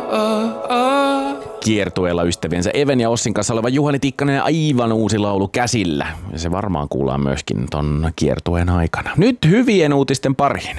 Kiertueella ystäviensä Even ja Ossin kanssa oleva Juhani Tikkanen aivan uusi laulu käsillä. Ja se varmaan kuullaan myöskin ton kiertueen aikana. Nyt hyvien uutisten pariin.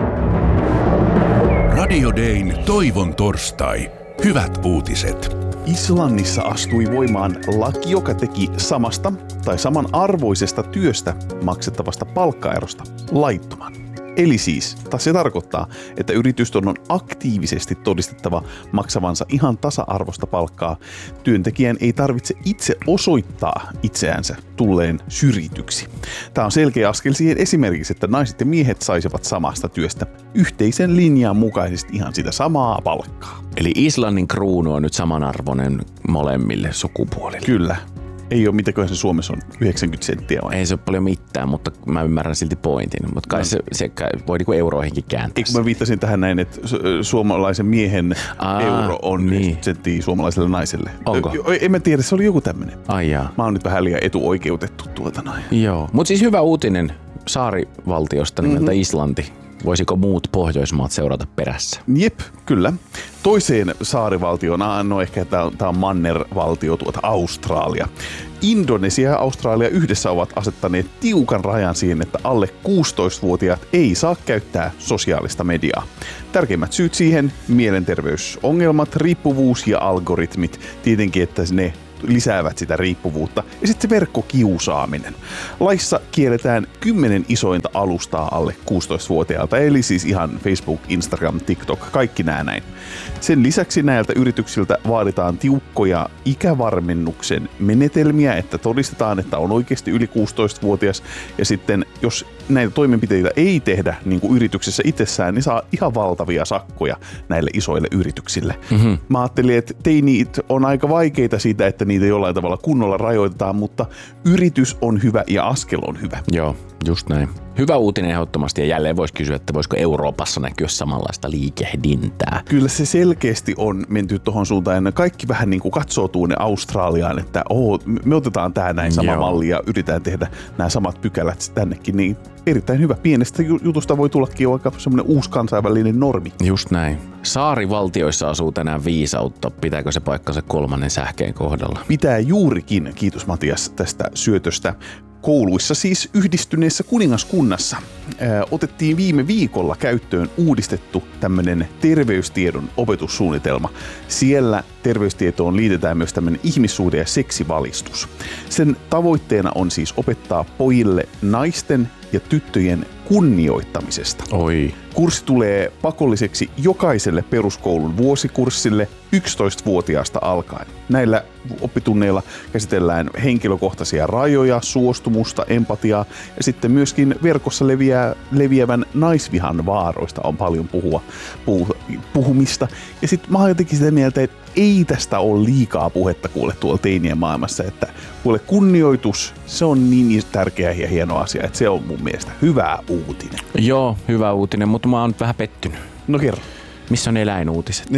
Radio Dayn Toivon torstai. Hyvät uutiset. Islannissa astui voimaan laki, joka teki samasta tai samanarvoisesta työstä maksettavasta palkkaerosta laittoman. Eli siis, se tarkoittaa, että yritysten on aktiivisesti todistettava maksavansa ihan tasa-arvoista palkkaa. Työntekijän ei tarvitse itse osoittaa itseänsä tulleen syrjityksi. Tämä on selkeä askel siihen esimerkiksi, että naiset ja miehet saisivat samasta työstä yhteisen linjan mukaisesti ihan sitä samaa palkkaa. Eli Islannin kruunu on nyt samanarvoinen molemmille sukupuolille. Kyllä. Ei ole mitäköhän se Suomessa on, 90 senttiä vai? Ei se ole paljon mitään, mutta mä ymmärrän silti pointin. Mutta kai se voi niinku euroihinkin kääntää. Eikö mä viittasin tähän näin, että suomalaisen miehen euro on 90 senttiä suomalaiselle naiselle? Onko? En mä tiedä, se oli joku tämmönen. Ai jaa. Mä oon nyt vähän liian etuoikeutettu tuolta noin. Joo, mutta siis hyvä uutinen saarivaltiosta nimeltä Islanti. Voisiko muut Pohjoismaat seurata perässä? Jep, kyllä. Toiseen saarivaltioon, no ehkä tämä on mannervaltio, Australia. Indonesia ja Australia yhdessä ovat asettaneet tiukan rajan siihen, että alle 16-vuotiaat ei saa käyttää sosiaalista mediaa. Tärkeimmät syyt siihen: mielenterveysongelmat, riippuvuus ja algoritmit. Tietenkin, että ne lisäävät sitä riippuvuutta. Ja sitten se verkkokiusaaminen. Laissa kielletään 10 isointa alustaa alle 16-vuotiaalta, eli siis ihan Facebook, Instagram, TikTok, kaikki nämä näin. Sen lisäksi näiltä yrityksiltä vaaditaan tiukkoja ikävarmennuksen menetelmiä, että todistetaan, että on oikeasti yli 16-vuotias. Ja sitten jos näitä toimenpiteitä ei tehdä niin kuin yrityksessä itsessään, niin saa ihan valtavia sakkoja näille isoille yrityksille. Mm-hmm. Mä ajattelin, että teinit on aika vaikeita siitä, että niitä jollain tavalla kunnolla rajoitetaan, mutta yritys on hyvä ja askel on hyvä. Joo, just näin. Hyvä uutinen ehdottomasti, ja jälleen voisi kysyä, että voisiko Euroopassa näkyä samanlaista liikehdintää. Kyllä se selkeästi on menty tuohon suuntaan, ja kaikki vähän niin kuin katsoo tuonne Australiaan, että me otetaan tää näin sama malli ja yritetään tehdä nämä samat pykälät tännekin, niin erittäin hyvä. Pienestä jutusta voi tullakin vaikka semmoinen uusi kansainvälinen normi. Just näin. Saarivaltioissa asuu tänään viisautta. Pitääkö se paikkansa kolmannen sähkeen kohdalla? Pitää juurikin, kiitos Matias tästä syötöstä. Kouluissa, siis Yhdistyneessä kuningaskunnassa, otettiin viime viikolla käyttöön uudistettu tämmöinen terveystiedon opetussuunnitelma. Siellä terveystietoon liitetään myös tämmöinen ihmissuhde- ja seksivalistus. Sen tavoitteena on siis opettaa pojille naisten ja tyttöjen kunnioittamisesta. Oi. Kurssi tulee pakolliseksi jokaiselle peruskoulun vuosikurssille 11-vuotiaasta alkaen. Näillä oppitunneilla käsitellään henkilökohtaisia rajoja, suostumusta, empatiaa ja sitten myöskin verkossa leviävän naisvihan vaaroista on paljon puhumista. Ja sitten mä oon jotenkin sitä mieltä, että ei tästä ole liikaa puhetta kuule tuolla teinien maailmassa, että kuule kunnioitus, se on niin tärkeä ja hieno asia, että se on mun mielestä hyvä uutinen. Joo, hyvä uutinen, mutta mä oon nyt vähän pettynyt. No kerro. Missä on eläinuutiset?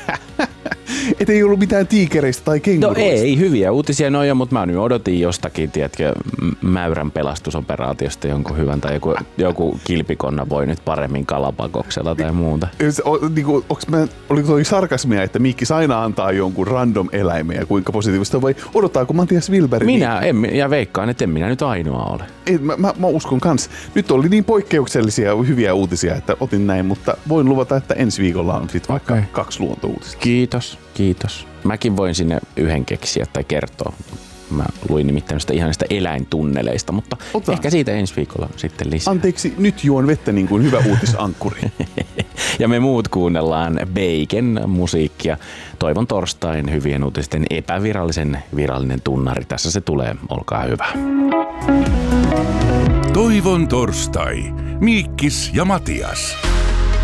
Et ei ollut mitään tiikereistä tai kenguruista. No ei, hyviä uutisia noja, mutta mä nyt odotin jostakin, tiedätkö, Mäyrän pelastusoperaatiosta jonkun hyvän, tai joku kilpikonna voi nyt paremmin kalapakoksella tai muuta. Oliko toi sarkasmia, että Mikki aina antaa jonkun random eläimen ja kuinka positiivista, vai odottaako Matias Wilberg? Ja veikkaan, että en minä nyt ainoa ole. Mä uskon kans. Nyt oli niin poikkeuksellisia hyviä uutisia, että otin näin, mutta voin luvata, että ensi viikolla on sit vaikka 2 luontouutista. Kiitos. Mäkin voin sinne yhden keksiä tai kertoa. Mä luin nimittäin sitä ihanista eläintunneleista, mutta ehkä siitä ensi viikolla sitten lisää. Anteeksi, nyt juon vettä niin kuin hyvä uutisankkuri. Ja me muut kuunnellaan Bacon musiikkia. Toivon torstain hyvien uutisten epävirallisen virallinen tunnari. Tässä se tulee, olkaa hyvä. Toivon torstai. Miikkis ja Matias.